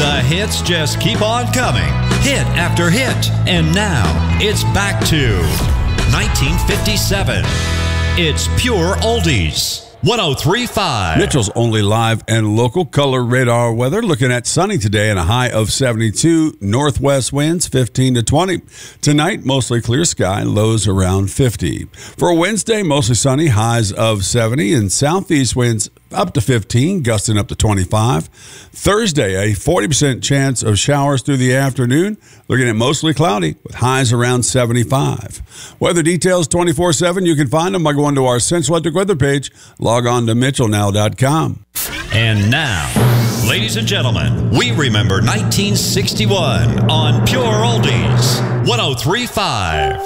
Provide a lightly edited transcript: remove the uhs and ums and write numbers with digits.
The hits just keep on coming, hit after hit. And now, it's back to 1957. It's Pure Oldies. 103.5. Mitchell's only live and local color radar weather. Looking at sunny today and a high of 72. Northwest winds 15 to 20. Tonight, mostly clear sky, lows around 50. For Wednesday, mostly sunny, highs of 70. And southeast winds up to 15, gusting up to 25. Thursday, a 40% chance of showers through the afternoon. Looking at mostly cloudy with highs around 75. Weather details 24/7. You can find them by going to our Central Electric weather page. Log on to mitchellnow.com. And now, ladies and gentlemen, we remember 1961 on Pure Oldies. 103.5.